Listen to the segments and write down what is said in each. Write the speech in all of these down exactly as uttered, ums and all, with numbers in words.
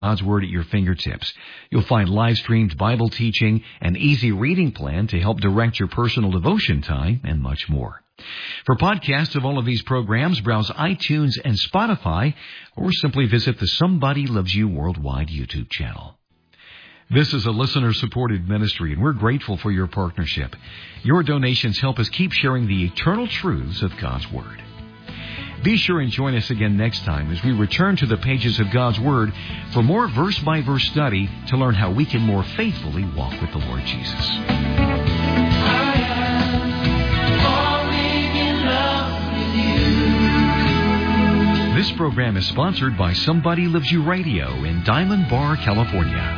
God's Word at your fingertips. You'll find live-streamed Bible teaching, an easy reading plan to help direct your personal devotion time, and much more. For podcasts of all of these programs, browse iTunes and Spotify, or simply visit the Somebody Loves You Worldwide YouTube channel. This is a listener-supported ministry, and we're grateful for your partnership. Your donations help us keep sharing the eternal truths of God's Word. Be sure and join us again next time as we return to the pages of God's Word for more verse-by-verse study to learn how we can more faithfully walk with the Lord Jesus. This program is sponsored by Somebody Loves You Radio in Diamond Bar, California.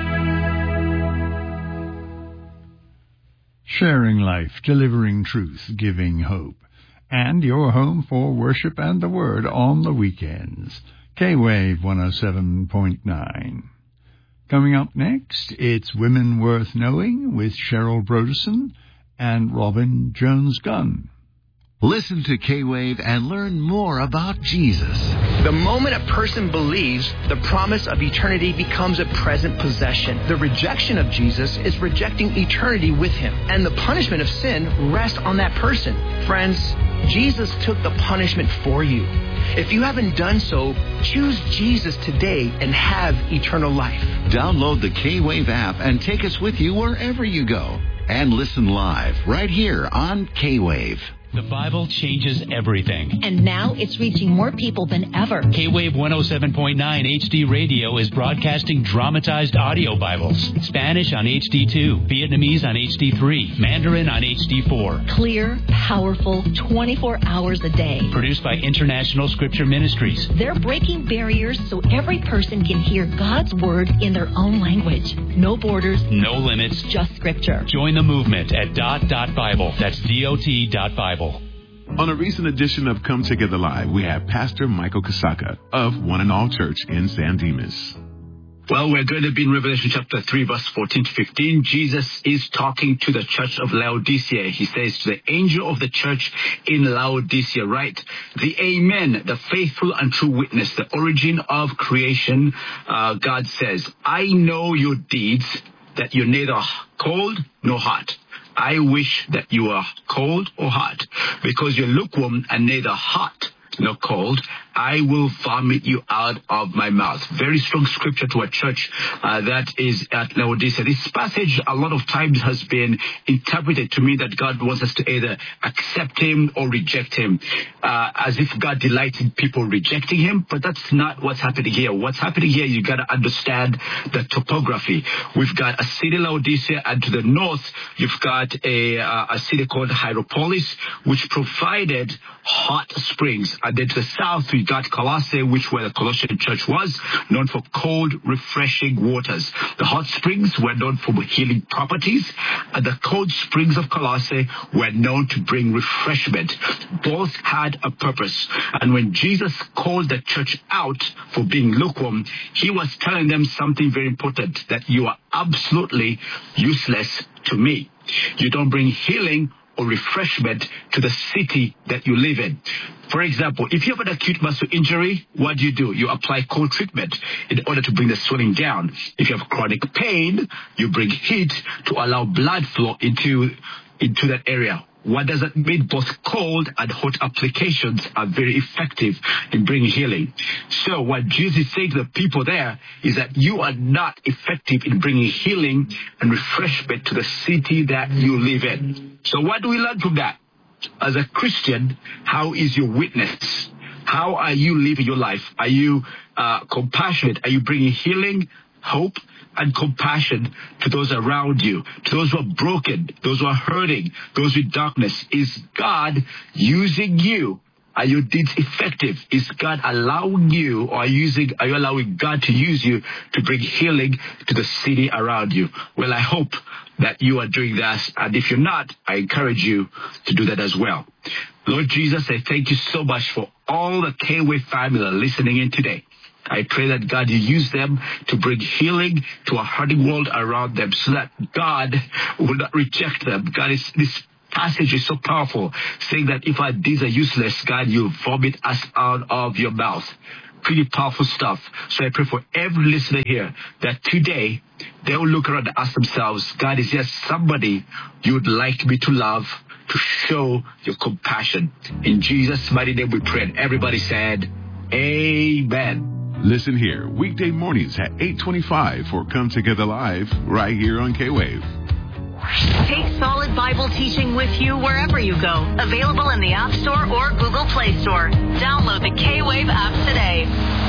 Sharing life, delivering truth, giving hope. And your home for worship and the Word on the weekends. K-Wave one oh seven point nine. Coming up next, it's Women Worth Knowing with Cheryl Broderson and Robin Jones-Gunn. Listen to K-Wave and learn more about Jesus. The moment a person believes, the promise of eternity becomes a present possession. The rejection of Jesus is rejecting eternity with Him, and the punishment of sin rests on that person. Friends, Jesus took the punishment for you. If you haven't done so, choose Jesus today and have eternal life. Download the K-Wave app and take us with you wherever you go. And listen live right here on K-Wave. The Bible changes everything. And now it's reaching more people than ever. K-Wave one oh seven point nine H D Radio is broadcasting dramatized audio Bibles. Spanish on H D two, Vietnamese on H D three, Mandarin on H D four. Clear, powerful, twenty-four hours a day. Produced by International Scripture Ministries. They're breaking barriers so every person can hear God's Word in their own language. No borders. No limits. Just Scripture. Join the movement at dot dot Bible. That's D O T dot Bible. On a recent edition of Come Together Live, we have Pastor Michael Kasaka of One and All Church in San Dimas. Well, we're going to be in Revelation chapter three, verse fourteen to fifteen. Jesus is talking to the church of Laodicea. He says to the angel of the church in Laodicea, write, the Amen, the faithful and true witness, the origin of creation. Uh, God says, I know your deeds, that you're neither cold nor hot. I wish that you are cold or hot, because you're lukewarm and neither hot nor cold. I will vomit you out of my mouth. Very strong scripture to a church uh, that is at Laodicea. This passage a lot of times has been interpreted to mean that God wants us to either accept Him or reject Him, uh, as if God delights in people rejecting Him. But that's not what's happening here. What's happening here, you got to understand the topography. We've got a city, Laodicea, and to the north, you've got a, uh, a city called Hierapolis, which provided hot springs. And then to the south, we got Colossae, which where the Colossian church was, known for cold, refreshing waters. The hot springs were known for healing properties, and the cold springs of Colossae were known to bring refreshment. Both had a purpose. And when Jesus called the church out for being lukewarm, He was telling them something very important, that you are absolutely useless to me. You don't bring healing or refreshment to the city that you live in. For example, if you have an acute muscle injury, what do you do? You apply cold treatment in order to bring the swelling down. If you have chronic pain, you bring heat to allow blood flow into, into that area. What does that mean? Both cold and hot applications are very effective in bringing healing. So what Jesus is saying to the people there is that you are not effective in bringing healing and refreshment to the city that you live in. So what do we learn from that? As a Christian, how is your witness? How are you living your life? Are you uh, compassionate? Are you bringing healing, hope, and compassion to those around you, to those who are broken, those who are hurting, those with darkness? Is God using you? Are your deeds effective? Is God allowing you, or are, using, are you allowing God to use you to bring healing to the city around you? Well, I hope that you are doing that. And if you're not, I encourage you to do that as well. Lord Jesus, I thank you so much for all the K-Wave family listening in today. I pray that, God, you use them to bring healing to a hurting world around them, so that God will not reject them. God, is this passage is so powerful, saying that if our deeds are useless, God, you'll vomit us out of your mouth. pretty powerful stuff. So I pray for every listener here that today they will look around and ask themselves, God, is there somebody you would like me to love, to show your compassion? In Jesus' mighty name we pray. And everybody said, Amen. Listen here weekday mornings at eight twenty-five for Come Together Live right here on K-Wave. Take solid Bible teaching with you wherever you go. Available in the App Store or Google Play Store. Download the K-Wave app today.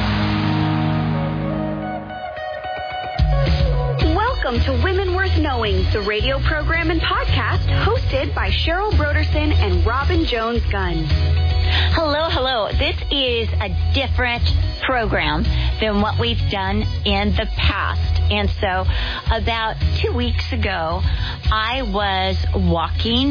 Welcome to Women Worth Knowing, the radio program and podcast hosted by Cheryl Broderson and Robin Jones-Gunn. Hello, hello. This is a different program than what we've done in the past. And so about two weeks ago, I was walking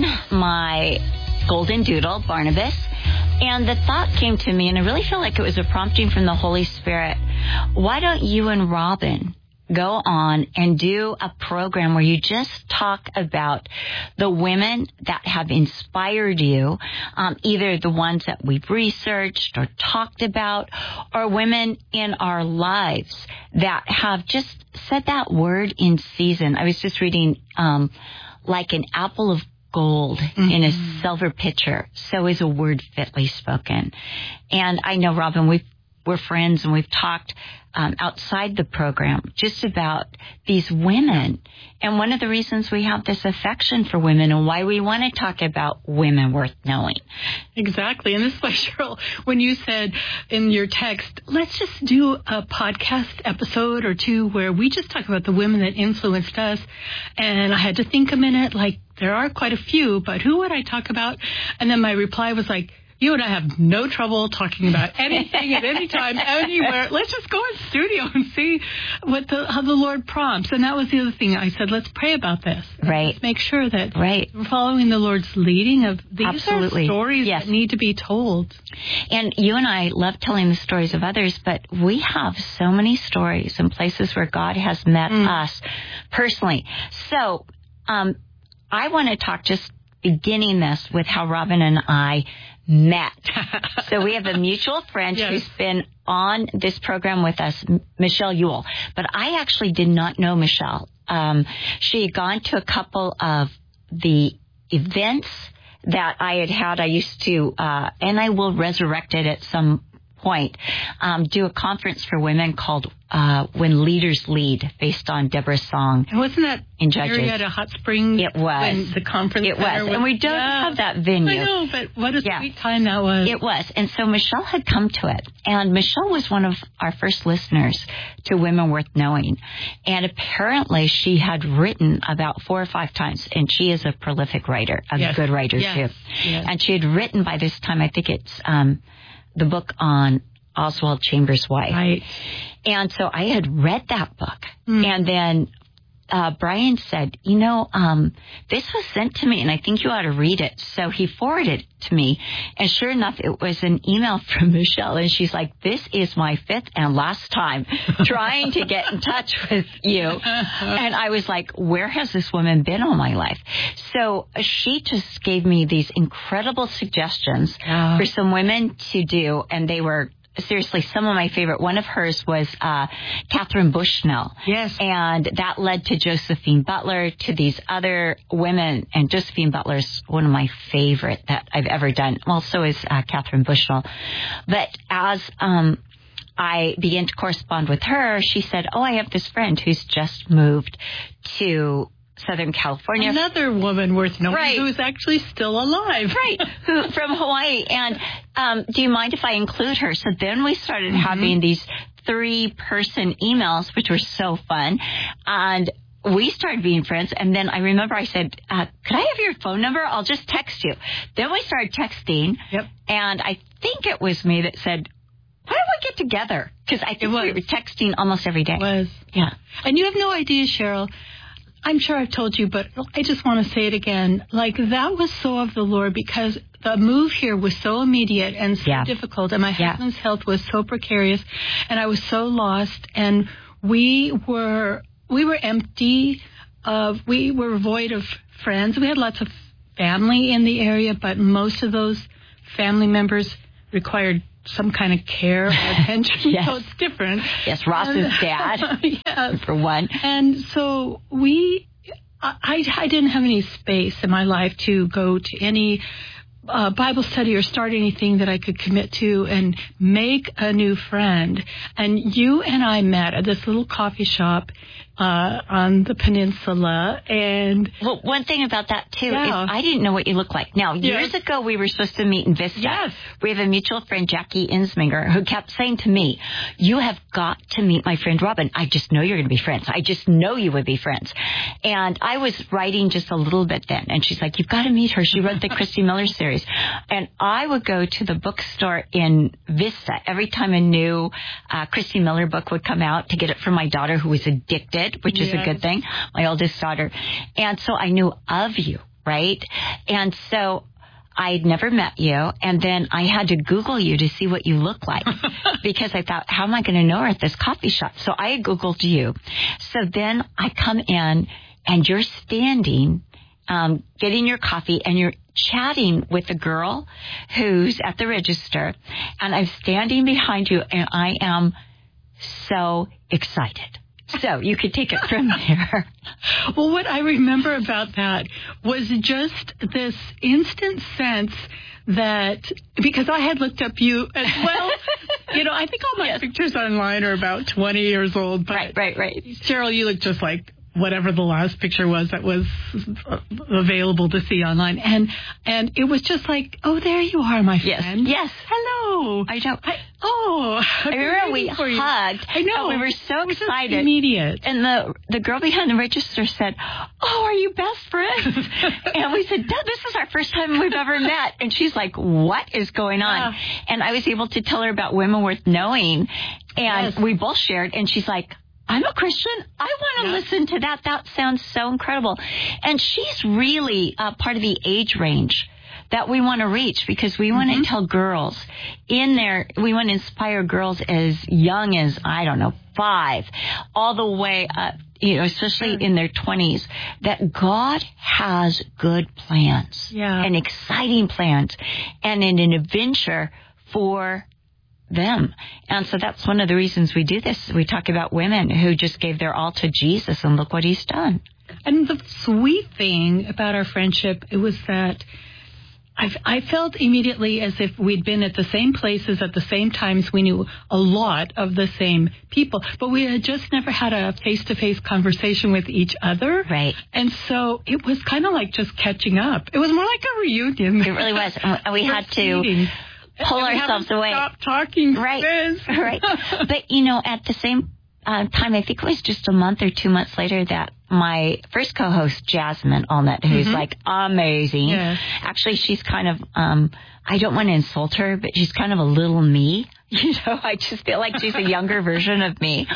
my golden doodle, Barnabas, and the thought came to me, and I really feel like it was a prompting from the Holy Spirit. Why don't you and Robin go on and do a program where you just talk about the women that have inspired you, um, either the ones that we've researched or talked about, or women in our lives that have just said that word in season. I was just reading, um, like an apple of gold mm-hmm. in a silver pitcher, so is a word fitly spoken. And I know, Robin, we've We're friends, and we've talked um, outside the program just about these women. And one of the reasons we have this affection for women and why we want to talk about women worth knowing. Exactly. And this is why, Cheryl, when you said in your text, let's just do a podcast episode or two where we just talk about the women that influenced us. And I had to think a minute, like, there are quite a few, but who would I talk about? And then my reply was like, you and I have no trouble talking about anything at any time, anywhere. Let's just go in studio and see what the, how the Lord prompts. And that was the other thing. I said, let's pray about this. Right. Let's make sure that right. we're following the Lord's leading of these Absolutely. are stories yes. that need to be told. And you and I love telling the stories of others, but we have so many stories and places where God has met mm. us personally. So um, I want to talk just beginning this with how Robin and I met. So we have a mutual friend yes. who's been on this program with us, Michelle Ewell. But I actually did not know Michelle. Um, she had gone to a couple of the events that I had had. I used to, uh, and I will resurrect it at some point, um, do a conference for women called uh, When Leaders Lead, based on Deborah's song. And wasn't that in Judges? Area at a hot spring? It was. The conference It was. was. And we don't yeah. have that venue. I know, but what a yeah. sweet time that was. It was. And so Michelle had come to it. And Michelle was one of our first listeners to Women Worth Knowing. And apparently she had written about four or five times. And she is a prolific writer, a yes. good writer yes. too. Yes. And she had written by this time, I think it's um, the book on Oswald Chambers' wife. Right. And so I had read that book. Mm. And then uh, Brian said, you know, um, this was sent to me, and I think you ought to read it. So he forwarded it to me. And sure enough, it was an email from Michelle. And she's like, this is my fifth and last time trying to get in touch with you. And I was like, where has this woman been all my life? So she just gave me these incredible suggestions uh. for some women to do. And they were seriously, some of my favorite. One of hers was uh, Catherine Bushnell. Yes. And that led to Josephine Butler, to these other women. And Josephine Butler is one of my favorite that I've ever done. Well, so is uh, Catherine Bushnell. But as um, I began to correspond with her, she said, oh, I have this friend who's just moved to Southern California. Another woman worth knowing right. who's actually still alive. Right, who from Hawaii. And um, do you mind if I include her? So then we started mm-hmm. having these three-person emails, which were so fun. And we started being friends. And then I remember I said, uh, could I have your phone number? I'll just text you. Then we started texting. Yep. And I think it was me that said, why don't we get together? Because I think we were texting almost every day. It was. Yeah. And you have no idea, Cheryl. I'm sure I've told you, but I just want to say it again. Like, that was so of the Lord, because the move here was so immediate and so yeah. difficult, and my yeah. husband's health was so precarious, and I was so lost, and we were we were empty of, we were void of friends. We had lots of family in the area, but most of those family members required some kind of care or attention. Yes. So it's different. Yes, Ross's and, dad, yes. for one. And so we, I, I didn't have any space in my life to go to any uh, Bible study or start anything that I could commit to and make a new friend. And you and I met at this little coffee shop uh, on the peninsula. And well, one thing about that, too, yeah. is I didn't know what you looked like. Now, years yes. ago, we were supposed to meet in Vista. Yes. We have a mutual friend, Jackie Insminger, who kept saying to me, you have got to meet my friend Robin. I just know you're going to be friends. I just know you would be friends. And I was writing just a little bit then. And she's like, you've got to meet her. She wrote the Christy Miller series. And I would go to the bookstore in Vista every time a new uh, Christy Miller book would come out to get it for my daughter, who was addicted, which is yes. a good thing, my oldest daughter. And so I knew of you, right? And so I'd never met you, and then I had to Google you to see what you look like because I thought, how am I going to know her at this coffee shop? So I Googled you. So then I come in, and you're standing, um, getting your coffee, and you're chatting with a girl who's at the register, and I'm standing behind you, and I am so excited. So you could take it from there. Well, what I remember about that was just this instant sense that, because I had looked up you as well, you know, I think all my yes. pictures online are about twenty years old. But right, right, right. Cheryl, you look just like whatever the last picture was that was available to see online. And and it was just like, oh, there you are, my yes. friend. Yes. Hello. I know. I, oh. I remember we hugged. I know. We were so it was excited. Immediate. And the, the girl behind the register said, oh, are you best friends? And we said, Dad, this is our first time we've ever met. And she's like, what is going on? Yeah. And I was able to tell her about Women Worth Knowing. And yes. we both shared. And she's like, I'm a Christian. I want to yeah. listen to that. That sounds so incredible. And she's really uh, part of the age range that we want to reach, because we want mm-hmm. to tell girls in there, we want to inspire girls as young as, I don't know, five, all the way up, you know, especially sure. in their twenties, that God has good plans yeah. and exciting plans and an adventure for them. And so that's one of the reasons we do this. We talk about women who just gave their all to Jesus, and look what he's done. And the sweet thing about our friendship, it was that I, I felt immediately as if we'd been at the same places at the same times. We knew a lot of the same people, but we had just never had a face-to-face conversation with each other. Right. And so it was kind of like just catching up. It was more like a reunion. It really was. And we had to meeting. pull and ourselves away. Stop talking. Right. This. Right. But, you know, at the same uh, time, I think it was just a month or two months later that my first co-host, Jasmine Allnut, who's mm-hmm. like amazing. Yes. Actually, she's kind of, um, I don't want to insult her, but she's kind of a little me. You know, I just feel like she's a younger version of me.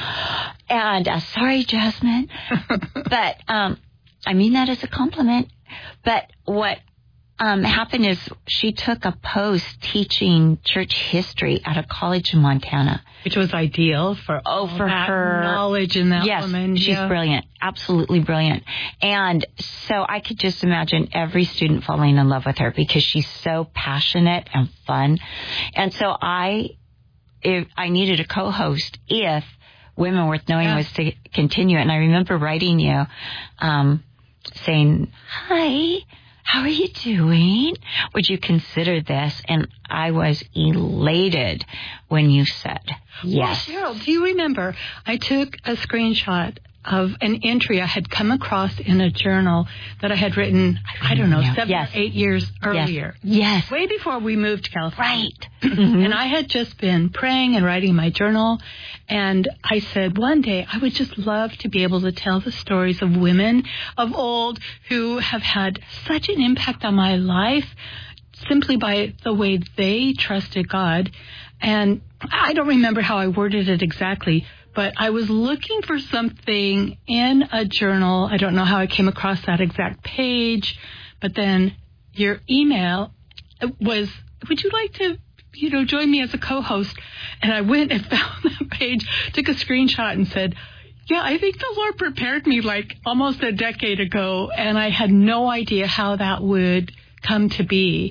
And uh, sorry, Jasmine. But um, I mean that as a compliment. But what Um, happened is she took a post teaching church history at a college in Montana, which was ideal for oh for that her knowledge in that yes, woman. She's yeah. brilliant, absolutely brilliant. And so I could just imagine every student falling in love with her because she's so passionate and fun. And so I, if I needed a co-host if Women Worth Knowing yeah. was to continue. And I remember writing you, um, saying, "Hi. How are you doing? Would you consider this?" And I was elated when you said yes. Well, Cheryl, do you remember I took a screenshot of an entry I had come across in a journal that I had written, I don't know, seven yes. or eight years earlier. Yes. yes. Way before we moved to California. Right. Mm-hmm. And I had just been praying and writing my journal. And I said, one day I would just love to be able to tell the stories of women of old who have had such an impact on my life simply by the way they trusted God. And I don't remember how I worded it exactly, but I was looking for something in a journal. I don't know how I came across that exact page, but then your email was, would you like to, you know, join me as a co-host? And I went and found that page, took a screenshot and said, yeah, I think the Lord prepared me like almost a decade ago, and I had no idea how that would come to be.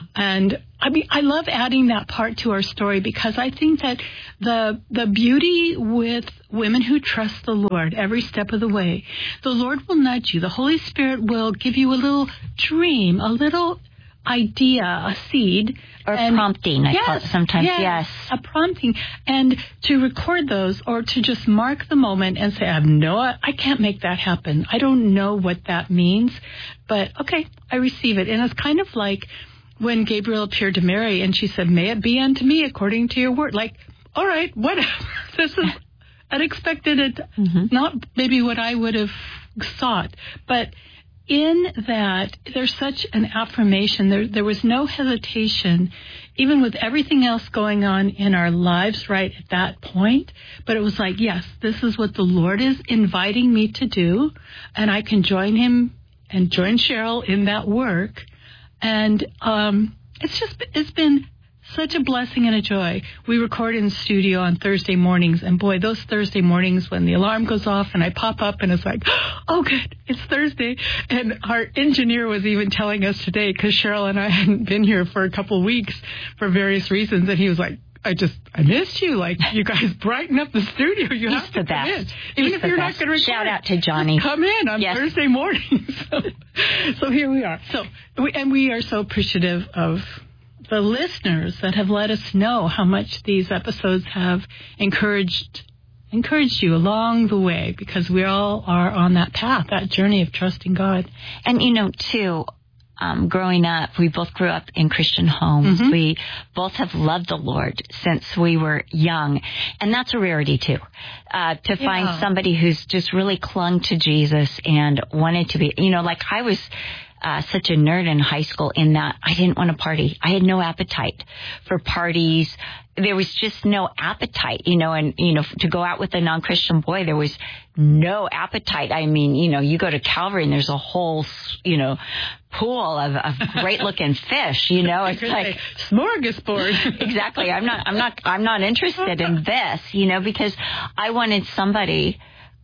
And I mean, I love adding that part to our story because I think that the the beauty with women who trust the Lord every step of the way, the Lord will nudge you. The Holy Spirit will give you a little dream, a little idea, a seed. Or and, prompting, I yes, call it sometimes, yes, yes. A prompting. And to record those or to just mark the moment and say, I have no, I can't make that happen. I don't know what that means, but okay, I receive it. And it's kind of like when Gabriel appeared to Mary and she said, may it be unto me according to your word. Like, all right, whatever. This is unexpected. It, mm-hmm. Not maybe what I would have sought, but in that, there's such an affirmation. There, there was no hesitation, even with everything else going on in our lives right at that point. But it was like, yes, this is what the Lord is inviting me to do, and I can join him and join Cheryl in that work. And um, it's just, it's been such a blessing and a joy. We record in the studio on Thursday mornings, and boy, those Thursday mornings when the alarm goes off and I pop up and it's like, oh, good, it's Thursday. And our engineer was even telling us today, because Cheryl and I hadn't been here for a couple of weeks for various reasons, and he was like, I just, I missed you. Like, you guys brighten up the studio. You He's have to the come best. in. Even He's if you're best. not going to record. Shout out to Johnny. Come in on yes. Thursday mornings. so, so here we are. So, we, and we are so appreciative of the listeners that have let us know how much these episodes have encouraged encouraged you along the way, because we all are on that path, that journey of trusting God. And, you know, too, um, growing up, we both grew up in Christian homes. Mm-hmm. We both have loved the Lord since we were young. And that's a rarity, too, uh, to yeah. find somebody who's just really clung to Jesus and wanted to be, you know, like I was Uh, such a nerd in high school in that I didn't want to party. I had no appetite for parties. There was just no appetite, you know, and, you know, to go out with a non-Christian boy, there was no appetite. I mean, you know, you go to Calvary and there's a whole, you know, pool of, of great looking fish, you know, it's like smorgasbord. Exactly. I'm not, I'm not, I'm not interested in this, you know, because I wanted somebody,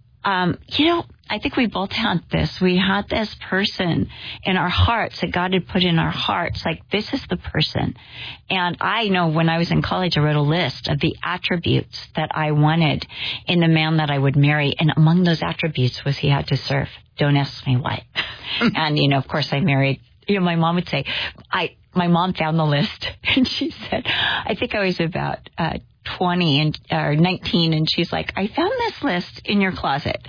um, you know, I think we both had this. We had this person in our hearts that God had put in our hearts. Like, this is the person. And I know when I was in college, I wrote a list of the attributes that I wanted in the man that I would marry. And among those attributes was he had to serve. Don't ask me why. And, you know, of course I married, you know, my mom would say, I, my mom found the list and she said, I think I was about, uh, twenty and or nineteen, and she's like, I found this list in your closet.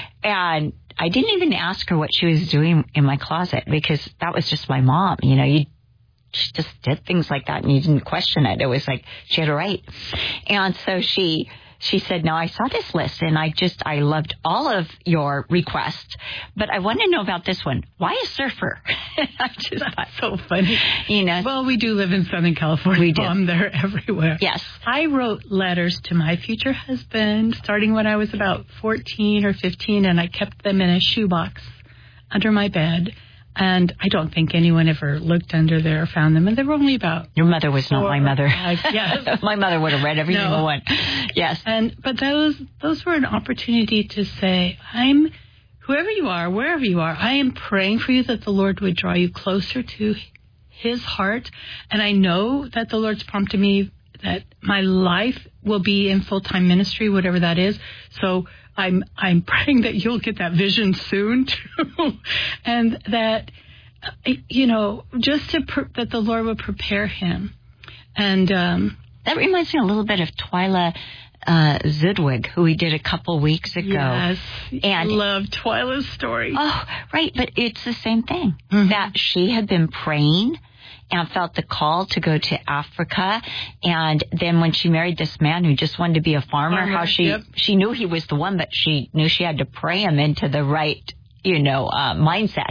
And I didn't even ask her what she was doing in my closet, because that was just my mom. You know, you she just did things like that and you didn't question it. It was like she had a right. And so she she said, no, I saw this list and I just, I loved all of your requests, but I want to know about this one. Why a surfer? I just That's so funny. You know. Well, we do live in Southern California. We do. I'm there everywhere. Yes. I wrote letters to my future husband starting when I was about fourteen or fifteen, and I kept them in a shoebox under my bed. And I don't think anyone ever looked under there or found them. And they were only about... Your mother was not my mother. Five. Yes. My mother would have read every no. single one. Yes. And But those those were an opportunity to say, I'm... Whoever you are, wherever you are, I am praying for you that the Lord would draw you closer to his heart. And I know that the Lord's prompted me that my life will be in full-time ministry, whatever that is. So I'm I'm praying that you'll get that vision soon, too. And that, you know, just to per, that the Lord would prepare him. And um, that reminds me a little bit of Twyla uh, Zudwig, who we did a couple weeks ago. Yes, and I love Twyla's story. Oh, right, but it's the same thing. Mm-hmm. That she had been praying and felt the call to go to Africa. And then when she married this man who just wanted to be a farmer, farmer how she, yep. she knew he was the one, but she knew she had to pray him into the right, you know, uh, mindset.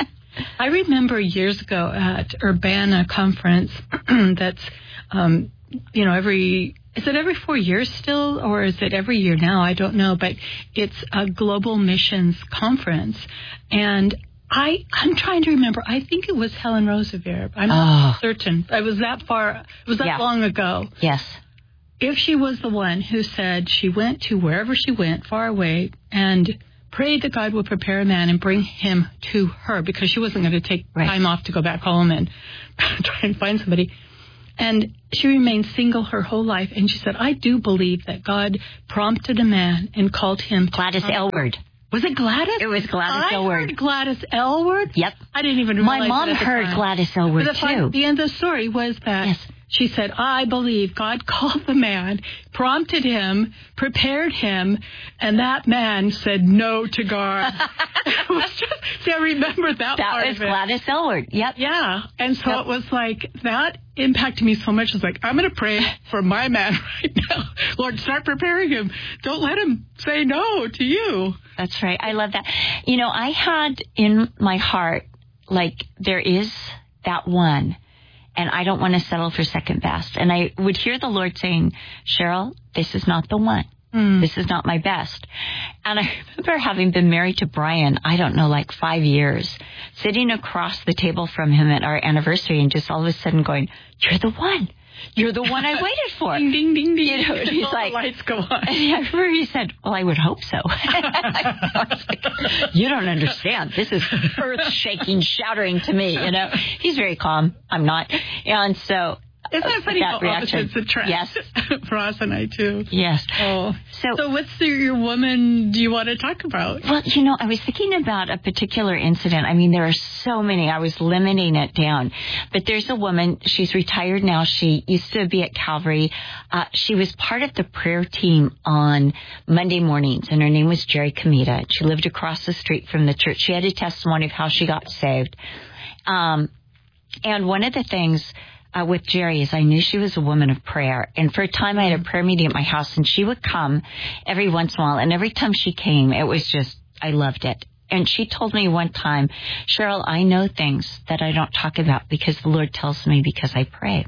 I remember years ago at Urbana conference that's, um, you know, every... Is it every four years still, or is it every year now? I don't know, but it's a global missions conference. And I, I'm trying to remember. I think it was Helen Roosevelt. I'm not oh. certain. It was that far, it was that yeah. long ago. Yes. If she was the one who said she went to wherever she went, far away, and prayed that God would prepare a man and bring him to her because she wasn't going to take right. time off to go back home and try and find somebody. And she remained single her whole life. And she said, I do believe that God prompted a man and called him Gladys Aylward. Was it Gladys? It was Gladys I Aylward. Heard Gladys Aylward? Yep. I didn't even realize My mom that at the heard time. Gladys Aylward, but the, too. The end of the story was that yes. she said, I believe God called the man, prompted him, prepared him, and that man said no to God. It was just, see, I remember that, that part was of it. Gladys Aylward. Yep. Yeah. And so yep. it was like, that impacted me so much. It's like, I'm going to pray for my man right now. Lord, start preparing him. Don't let him say no to you. That's right. I love that. You know, I had in my heart, like, there is that one, and I don't want to settle for second best. And I would hear the Lord saying, Cheryl, this is not the one. Mm. This is not my best. And I remember having been married to Brian, I don't know, like five years, sitting across the table from him at our anniversary and just all of a sudden going, you're the one. You're the one I waited for. Ding, ding, ding, ding. You know, and he's all like, the lights go on. And I remember he said, well, I would hope so. I was like, you don't understand. This is earth-shaking, shattering to me, you know. He's very calm. I'm not. And so... Isn't that funny that how reaction. opposites attract? Yes. Ross and I, too. Yes. Oh. So, so what's the, your woman do you want to talk about? Well, you know, I was thinking about a particular incident. I mean, there are so many. I was limiting it down. But there's a woman. She's retired now. She used to be at Calvary. Uh, she was part of the prayer team on Monday mornings, and her name was Jerry Comita. She lived across the street from the church. She had a testimony of how she got saved. Um, and one of the things... Uh, with Jerry is I knew she was a woman of prayer. And for a time, I had a prayer meeting at my house, and she would come every once in a while. And every time she came, it was just, I loved it. And she told me one time, Cheryl, I know things that I don't talk about because the Lord tells me because I pray.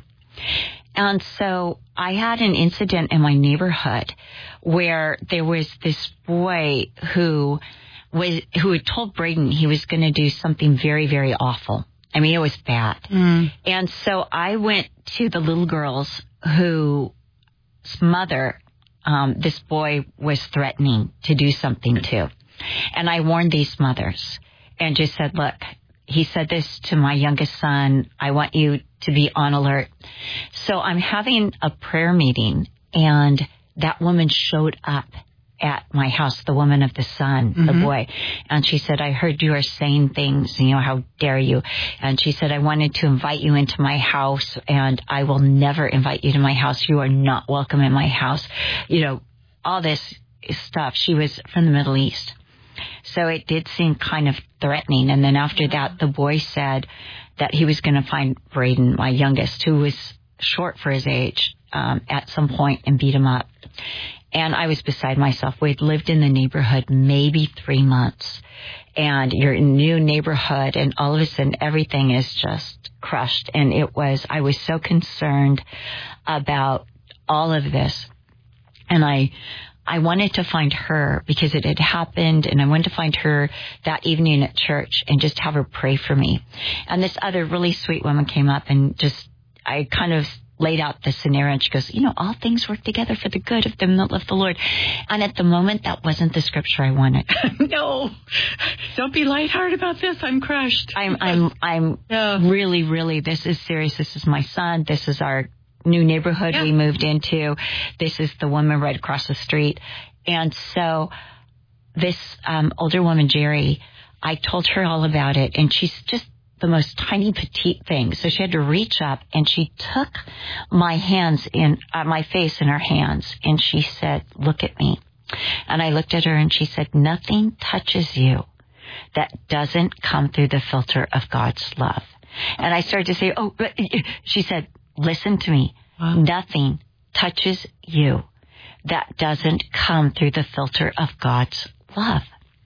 And so I had an incident in my neighborhood where there was this boy who was who had told Braden he was going to do something very, very awful. I mean, it was bad. Mm. And so I went to the little girls whose mother, um, this boy was threatening to do something to. And I warned these mothers and just said, look, he said this to my youngest son. I want you to be on alert. So I'm having a prayer meeting, and that woman showed up at my house, the woman of the son, mm-hmm. the boy. And she said, I heard you are saying things, you know, how dare you? And she said, I wanted to invite you into my house, and I will never invite you to my house. You are not welcome in my house. You know, all this stuff. She was from the Middle East. So it did seem kind of threatening. And then after that, the boy said that he was going to find Braden, my youngest, who was short for his age, um, at some point and beat him up. And I was beside myself. We'd lived in the neighborhood maybe three months. And you're in a new neighborhood, and all of a sudden everything is just crushed. And it was, I was so concerned about all of this. And I, I wanted to find her because it had happened, and I wanted to find her that evening at church and just have her pray for me. And this other really sweet woman came up and just, I kind of laid out the scenario, and she goes, you know, all things work together for the good of them that love the Lord. And at the moment, that wasn't the scripture I wanted. No, don't be lighthearted about this. I'm crushed. I'm, I'm, I'm yeah. really, really, this is serious. This is my son. This is our new neighborhood yeah. we moved into. This is the woman right across the street. And so this um, older woman, Jerry, I told her all about it, and she's just the most tiny petite thing. So she had to reach up, and she took my hands in, uh, my face in her hands, and she said, look at me. And I looked at her, and she said, nothing touches you that doesn't come through the filter of God's love. And I started to say, oh, she said, listen to me. Wow. Nothing touches you that doesn't come through the filter of God's love.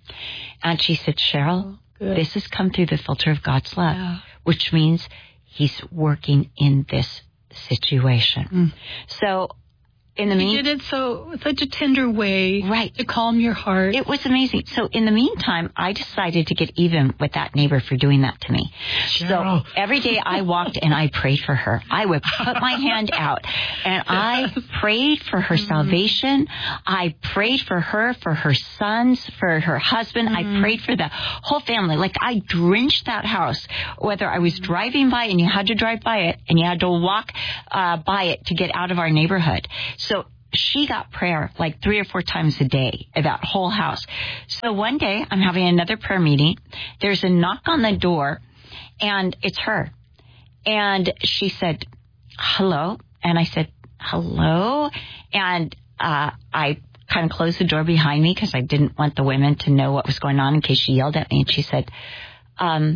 And she said, Cheryl, good. This has come through the filter of God's love, yeah. which means he's working in this situation. Mm. So in the meantime, you did it so such a tender way, right, to calm your heart. It was amazing. So in the meantime, I decided to get even with that neighbor for doing that to me. Cheryl. So every day I walked and I prayed for her. I would put my hand out and I prayed for her mm. salvation. I prayed for her, for her sons, for her husband. Mm. I prayed for the whole family. Like I drenched that house, whether I was driving by and you had to drive by it and you had to walk uh, by it to get out of our neighborhood. So she got prayer like three or four times a day at that whole house. So one day I'm having another prayer meeting. There's a knock on the door and it's her. And she said, hello. And I said, hello. And uh, I kind of closed the door behind me because I didn't want the women to know what was going on in case she yelled at me. And she said, um,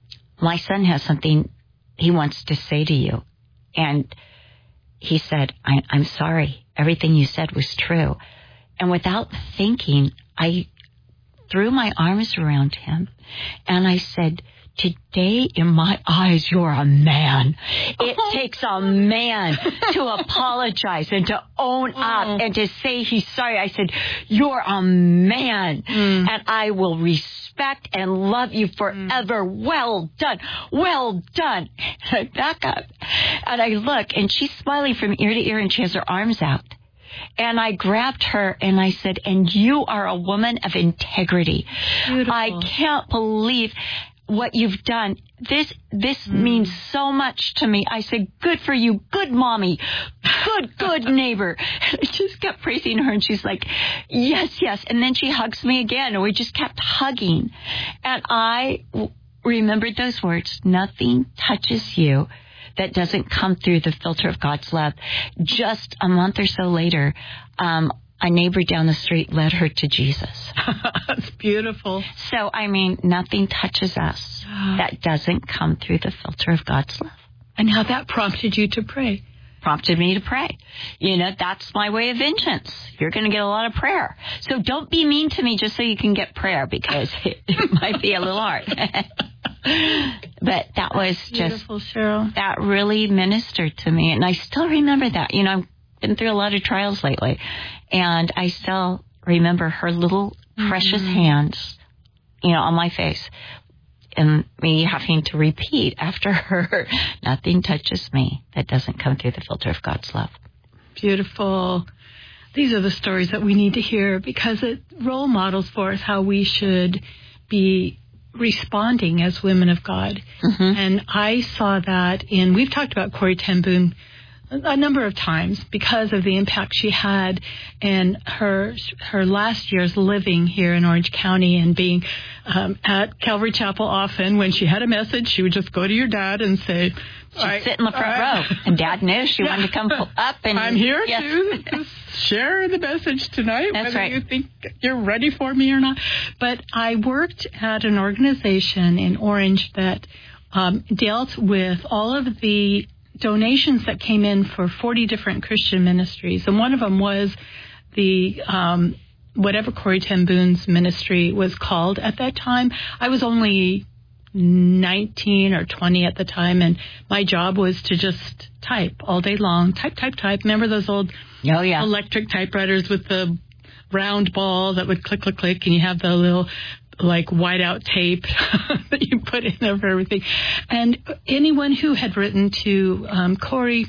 my son has something he wants to say to you. And he said, I, I'm sorry. Everything you said was true. And without thinking, I threw my arms around him and I said, today in my eyes, you're a man. It oh. takes a man to apologize and to own oh. up and to say he's sorry. I said, you're a man mm. and I will respect and love you forever. Mm. Well done. Well done. And I back up and I look and she's smiling from ear to ear and she has her arms out. And I grabbed her and I said, and you are a woman of integrity. Beautiful. I can't believe what you've done. This this mm. means so much to me. I said, good for you, good mommy, good, good neighbor. I just kept praising her and she's like, yes, yes. And then she hugs me again and we just kept hugging. And I w- remembered those words, nothing touches you that doesn't come through the filter of God's love. Just a month or so later, um, a neighbor down the street led her to Jesus. That's beautiful. So, I mean, nothing touches us that doesn't come through the filter of God's love. And how that prompted you to pray. Prompted me to pray. You know, that's my way of vengeance. You're going to get a lot of prayer. So don't be mean to me just so you can get prayer because it, it might be a little hard. But that was just, beautiful, Cheryl. That really ministered to me. And I still remember that. You know, I've been through a lot of trials lately. And I still remember her little precious mm-hmm. hands, you know, on my face. And me having to repeat after her, nothing touches me that doesn't come through the filter of God's love. Beautiful. These are the stories that we need to hear because it role models for us how we should be responding as women of God. Mm-hmm. And I saw that in, we've talked about Corrie ten Boom a number of times because of the impact she had in her her last years living here in Orange County and being um, at Calvary Chapel often. When she had a message, she would just go to your dad and say, she'd right, sit in the front right. row. And Dad knew she yeah. wanted to come up. And I'm here yes. to share the message tonight, That's whether right. you think you're ready for me or not. But I worked at an organization in Orange that um, dealt with all of the donations that came in for forty different Christian ministries. And one of them was the, um, whatever Corrie ten Boom's ministry was called at that time. I was only nineteen or twenty at the time, and my job was to just type all day long. Type, type, type. Remember those old oh, yeah. electric typewriters with the round ball that would click, click, click, and you have the little like whiteout tape that you put in there for everything. And anyone who had written to um, Corrie,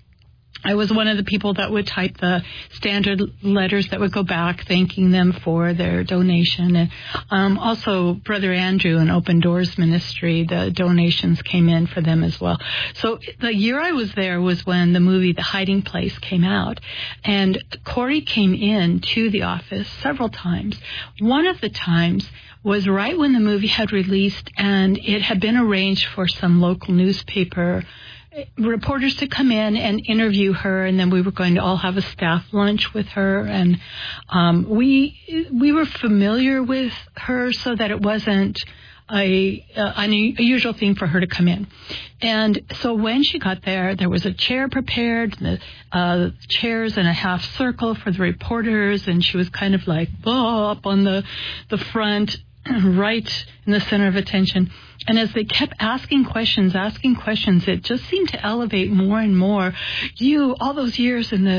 I was one of the people that would type the standard letters that would go back thanking them for their donation. And um, also Brother Andrew and Open Doors Ministry, the donations came in for them as well. So the year I was there was when the movie The Hiding Place came out. And Corrie came in to the office several times. One of the times was right when the movie had released, and it had been arranged for some local newspaper reporters to come in and interview her, and then we were going to all have a staff lunch with her. And um, we we were familiar with her so that it wasn't a, a unusual thing for her to come in. And so when she got there, there was a chair prepared, the uh, chairs in a half circle for the reporters, and she was kind of like oh, up on the the front, right in the center of attention. And as they kept asking questions, asking questions, it just seemed to elevate more and more. You, all those years in the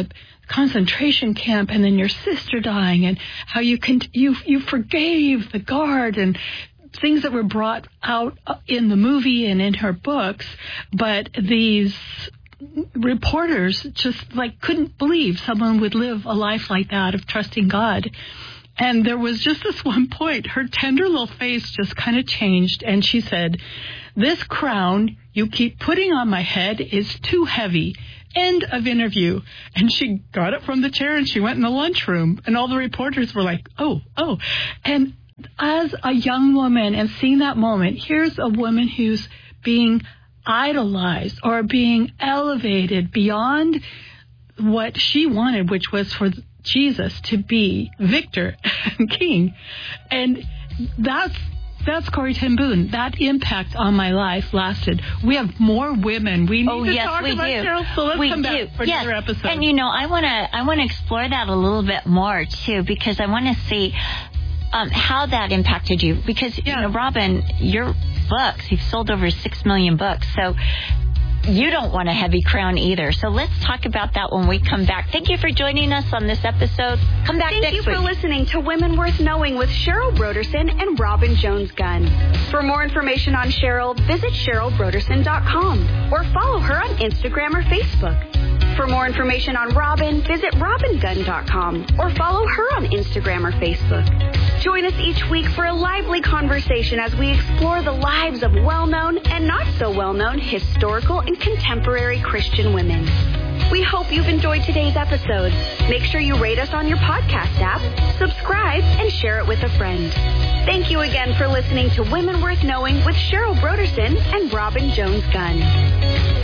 concentration camp and then your sister dying and how you can, you, you forgave the guard and things that were brought out in the movie and in her books, but these reporters just like couldn't believe someone would live a life like that of trusting God. And there was just this one point, her tender little face just kind of changed, and she said, "This crown you keep putting on my head is too heavy. End of interview." And she got up from the chair and she went in the lunchroom, and all the reporters were like, oh, oh. And as a young woman and seeing that moment, here's a woman who's being idolized or being elevated beyond what she wanted, which was for Jesus to be victor and king. And that's That's Corrie ten Boom. That impact on my life lasted. We have more women. We need oh, to yes, talk we about do. Cheryl, so let's we come do. back for yes. another episode. And, you know, I want to I want to explore that a little bit more, too, because I want to see um, how that impacted you. Because, yeah. you know, Robin, your books, you've sold over six million books. So you don't want a heavy crown either. So let's talk about that when we come back. Thank you for joining us on this episode. Come back Thank next week. Thank you for listening to Women Worth Knowing with Cheryl Broderson and Robin Jones-Gunn. For more information on Cheryl, visit cheryl broderson dot com or follow her on Instagram or Facebook. For more information on Robin, visit robin gunn dot com or follow her on Instagram or Facebook. Join us each week for a lively conversation as we explore the lives of well-known and not so well-known historical and contemporary Christian women. We hope you've enjoyed today's episode. Make sure you rate us on your podcast app, subscribe, and share it with a friend. Thank you again for listening to Women Worth Knowing with Cheryl Broderson and Robin Jones-Gunn.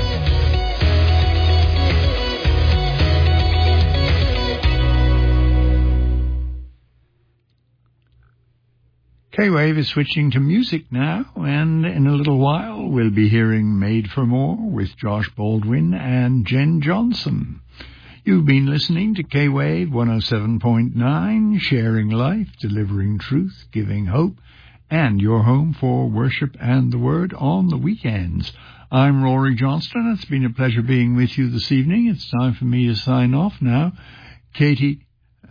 K-Wave is switching to music now, and in a little while we'll be hearing Made for More with Josh Baldwin and Jen Johnson. You've been listening to K-Wave one oh seven point nine, sharing life, delivering truth, giving hope, and your home for worship and the Word on the weekends. I'm Rory Johnston. It's been a pleasure being with you this evening. It's time for me to sign off now. Katie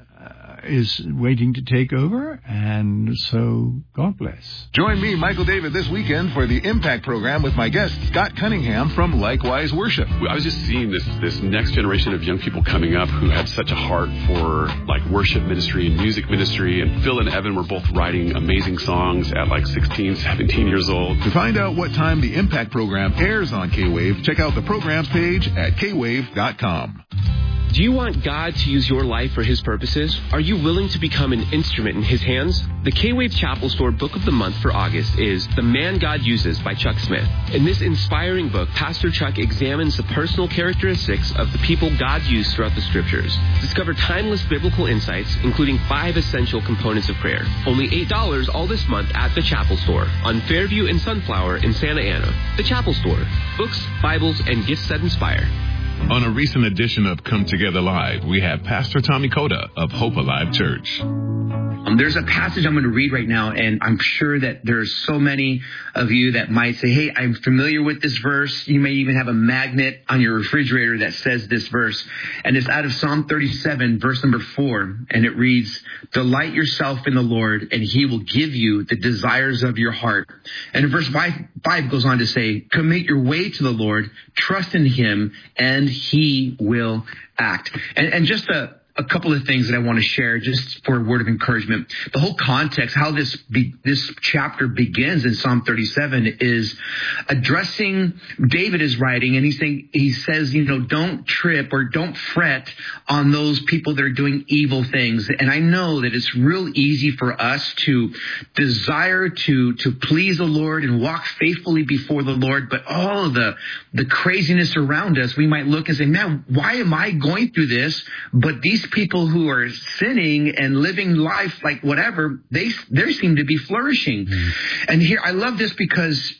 is waiting to take over, and so God bless. Join me, Michael David, this weekend for the Impact Program with my guest, Scott Cunningham from Likewise Worship. I was just seeing this this next generation of young people coming up who have such a heart for like worship ministry and music ministry, and Phil and Evan were both writing amazing songs at like sixteen, seventeen years old. To find out what time the Impact Program airs on K-Wave, check out the programs page at k wave dot com. Do you want God to use your life for His purposes? Are you willing to become an instrument in His hands? The K-Wave Chapel Store Book of the Month for August is The Man God Uses by Chuck Smith. In this inspiring book, Pastor Chuck examines the personal characteristics of the people God used throughout the Scriptures. Discover timeless biblical insights, including five essential components of prayer. Only eight dollars all this month at the Chapel Store on Fairview and Sunflower in Santa Ana. The Chapel Store. Books, Bibles, and gifts that inspire. On a recent edition of Come Together Live, we have Pastor Tommy Coda of Hope Alive Church. Um, there's a passage I'm going to read right now, and I'm sure that there's so many of you that might say, hey, I'm familiar with this verse. You may even have a magnet on your refrigerator that says this verse. And it's out of Psalm thirty-seven, verse number four. And it reads, delight yourself in the Lord, and He will give you the desires of your heart. And verse five, five goes on to say, commit your way to the Lord, trust in Him, and He will act. And, and just a A couple of things that I want to share just for a word of encouragement. The whole context, how this be, this chapter begins in Psalm thirty-seven is addressing, David is writing, and he's saying, he says, you know, don't trip or don't fret on those people that are doing evil things. And I know that it's real easy for us to desire to, to please the Lord and walk faithfully before the Lord. But all of the, the craziness around us, we might look and say, man, why am I going through this? But these people who are sinning and living life like whatever, they they seem to be flourishing. Mm. And here, I love this because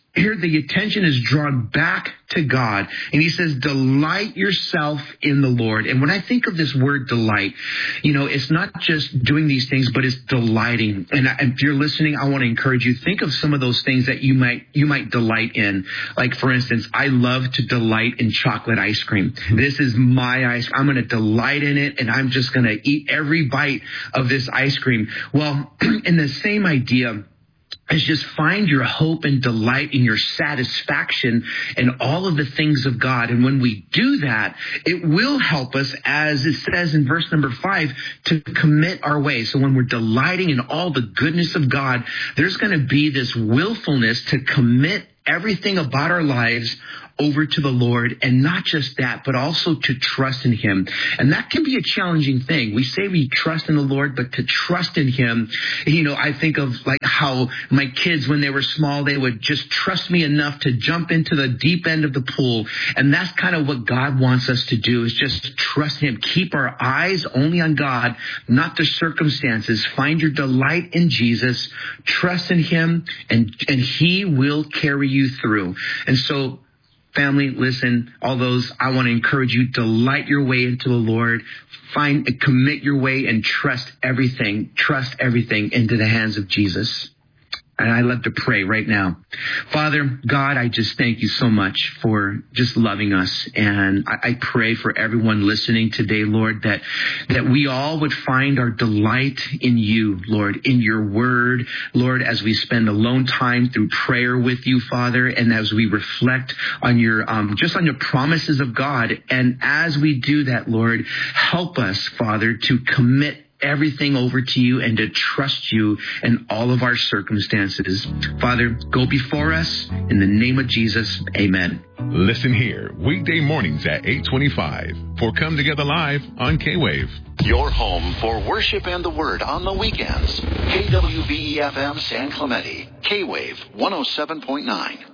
here the attention is drawn back to God. And he says, delight yourself in the Lord. And when I think of this word delight, you know, it's not just doing these things, but it's delighting. And if you're listening, I want to encourage you, think of some of those things that you might, you might delight in. Like, for instance, I love to delight in chocolate ice cream. This is my ice. I'm going to delight in it, and I'm just going to eat every bite of this ice cream. Well, in the same idea, is just find your hope and delight in your satisfaction in all of the things of God. And when we do that, it will help us, as it says in verse number five, to commit our way. So when we're delighting in all the goodness of God, there's going to be this willfulness to commit everything about our lives over to the Lord, and not just that, but also to trust in Him. And that can be a challenging thing. We say we trust in the Lord, but to trust in Him, you know, I think of like how my kids, when they were small, they would just trust me enough to jump into the deep end of the pool. And that's kind of what God wants us to do, is just trust Him. Keep our eyes only on God, not the circumstances. Find your delight in Jesus, trust in Him, and, and He will carry you through. And so, family, listen, all those, I want to encourage you, delight your way into the Lord. Find, commit your way and trust everything, trust everything into the hands of Jesus. And I love to pray right now. Father, God, I just thank you so much for just loving us. And I, I pray for everyone listening today, Lord, that, that we all would find our delight in you, Lord, in your word, Lord, as we spend alone time through prayer with you, Father, and as we reflect on your, um, just on your promises of God. And as we do that, Lord, help us, Father, to commit everything over to you and to trust you in all of our circumstances. Father, go before us in the name of Jesus. Amen. Listen here, weekday mornings at eight twenty-five for Come Together Live on K-Wave. Your home for worship and the word on the weekends. K W B E F M San Clemente. K-Wave one oh seven point nine.